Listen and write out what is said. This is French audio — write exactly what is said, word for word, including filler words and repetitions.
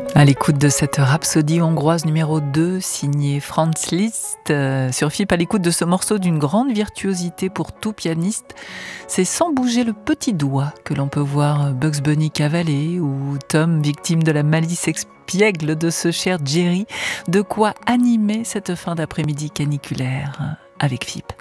À l'écoute de cette rhapsodie hongroise numéro deux, signée Franz Liszt, euh, sur F I P, à l'écoute de ce morceau d'une grande virtuosité pour tout pianiste, c'est sans bouger le petit doigt que l'on peut voir Bugs Bunny cavaler ou Tom, victime de la malice espiègle de ce cher Jerry, de quoi animer cette fin d'après-midi caniculaire avec F I P.